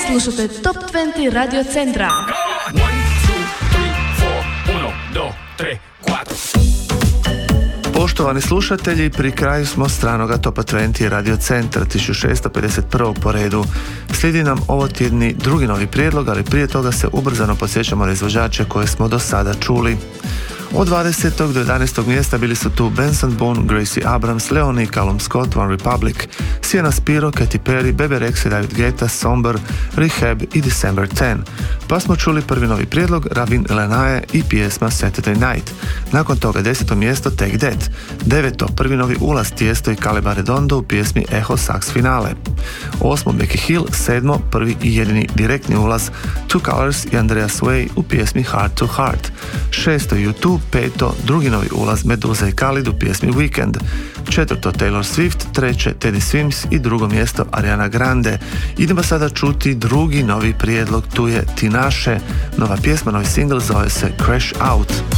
Slušate Top 20 Radio Centra. 1, 2, 3, 4, 1, 2, 3, 4. Poštovani slušatelji, pri kraju smo stranoga Topa 20 Radio Centra 1651. po redu. Slijedi nam ovo tjedni drugi novi prijedlog, ali prije toga se ubrzano podsjećamo na izvođače koje smo do sada čuli. Od 20. do 11. mjesta bili su tu Benson Boone, Gracie Abrams, Leoni, Callum Scott, One Republic, Sienna Spiro, Katy Perry, Bebe Rexha, David Guetta, Somber, Rehab i December 10. Pa smo čuli prvi novi prijedlog Ravin Lenae i pjesma Saturday Night. Nakon toga 10. mjesto Take That. 9. prvi novi ulaz Tiesto i Caleba Redondo u pjesmi Echo Sax Finale. 8. Becky Hill. 7. prvi i jedini direktni ulaz Two Colors i Andreas Way u pjesmi Heart to Heart. 6. U2. 5. drugi novi ulaz Meduza i Khalid u pjesmi Weekend. 4. Taylor Swift. 3. Teddy Swims i drugo mjesto Ariana Grande. Idemo sada čuti drugi novi prijedlog, tu je Tinashe, nova pjesma, novi single, zove se Crash Out.